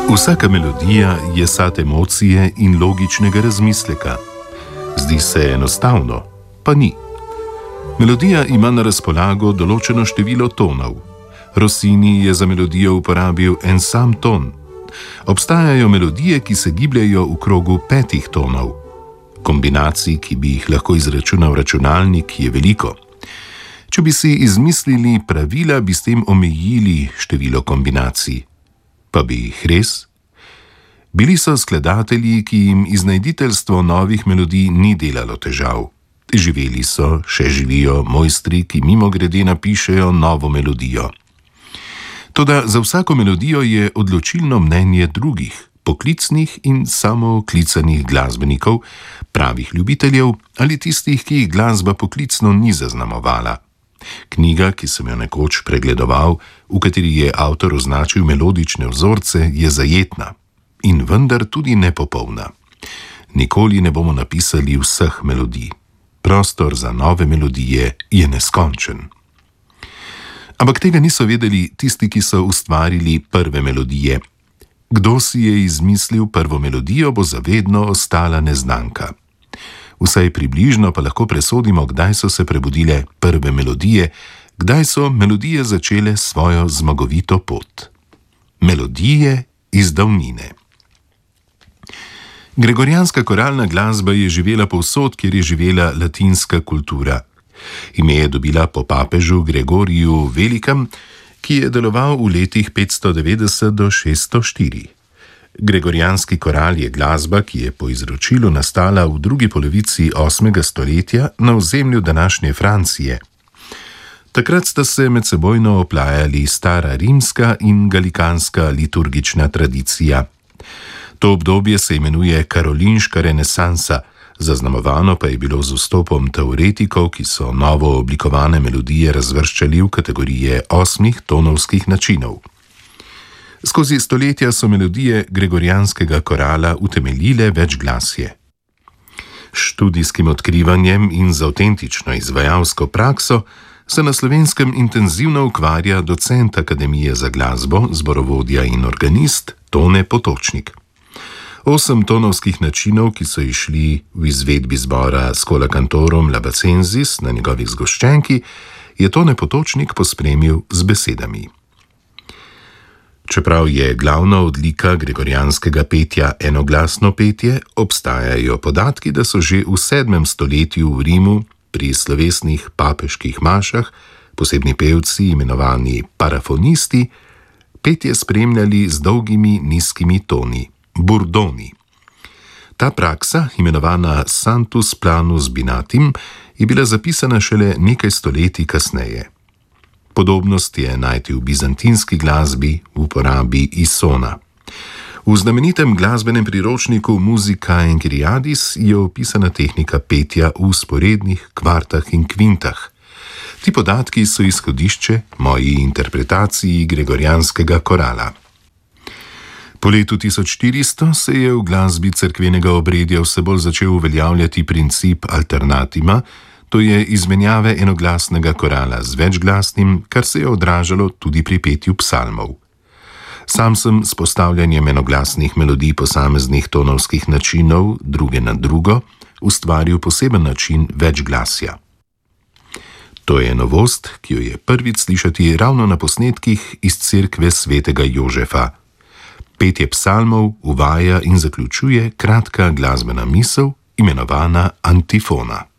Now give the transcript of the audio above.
Vsaka melodija je sad emocije in logičnega razmisleka. Zdi se enostavno, pa ni. Melodija ima na razpolago določeno število tonov. Rossini je za melodijo uporabil en sam ton. Obstajajo melodije, ki se gibljajo v krogu 5 tonov. Kombinacij, ki bi jih lahko izračunal računalnik, je veliko. Če bi si izmislili pravila, bi s tem omejili število kombinacij. Pa bi jih res? Bili so skladatelji, ki jim iznajditeljstvo novih melodij ni delalo težav. Živeli so, še živijo mojstri, ki mimogrede napišejo novo melodijo. Toda za vsako melodijo je odločilno mnenje drugih, poklicnih in samooklicanih glasbenikov, pravih ljubiteljev ali tistih, ki jih glasba poklicno ni zaznamovala. Knjiga, ki sem jo nekoč pregledoval, v kateri je avtor označil melodične vzorce, je zajetna in vendar tudi nepopolna. Nikoli ne bomo napisali vseh melodij. Prostor za nove melodije je neskončen. Ampak tega niso vedeli tisti, ki so ustvarili prve melodije. Kdo si je izmislil prvo melodijo, bo zavedno ostala neznanka. Vsaj približno pa lahko presodimo, kdaj so se prebudile prve melodije, kdaj so melodije začele svojo zmagovito pot. Melodije iz davnine. Gregorijanska koralna glasba je živela povsod, kjer je živela latinska kultura. Ime je dobila po papežu Gregoriju Velikem, ki je deloval v letih 590 do 604. Gregorijanski koral je glasba, ki je po izročilu nastala v drugi polovici 8. stoletja na ozemlju današnje Francije. Takrat sta se medsebojno oplajali stara rimska in galikanska liturgična tradicija. To obdobje se imenuje karolinška renesansa, zaznamovano pa je bilo z vstopom teoretikov, ki so novo oblikovane melodije razvrščali v kategorije 8 tonovskih načinov. Skozi stoletja so melodije gregorijanskega korala utemeljile večglasje. Študijskim odkrivanjem in z avtentično izvajalsko prakso se na Slovenskem intenzivno ukvarja docent Akademije za glasbo, zborovodja in organist Tone Potočnik. 8 tonovskih načinov, ki so išli v izvedbi zbora Schola Cantorum Labacensis na njegovih zgoščenki, je Tone Potočnik pospremil z besedami. Čeprav je glavna odlika gregorijanskega petja enoglasno petje, obstajajo podatki, da so že v 7. stoletju v Rimu pri slovesnih papeških mašah posebni pevci, imenovani parafonisti, petje spremljali z dolgimi nizkimi toni, burdoni. Ta praksa, imenovana Sanctus Planus Binatim, je bila zapisana šele nekaj stoletij kasneje. Podobnost je najti v bizantinski glasbi v uporabi isona. V znamenitem glasbenem priročniku Musica Enchiriadis je opisana tehnika petja v vzporednih kvartah in kvintah. Ti podatki so izhodišče moji interpretaciji gregorijanskega korala. Po letu 1400 se je v glasbi cerkvenega obredja vse bolj začel uveljavljati princip alternatima, to je izmenjave enoglasnega korala z večglasnim, kar se je odražalo tudi pri petju psalmov. Sam sem s postavljanjem enoglasnih melodij posameznih tonovskih načinov, druge na drugo, ustvaril poseben način večglasja. To je novost, ki jo je prvič slišati ravno na posnetkih iz cerkve svetega Jožefa. Petje psalmov uvaja in zaključuje kratka glasbena misel, imenovana antifona.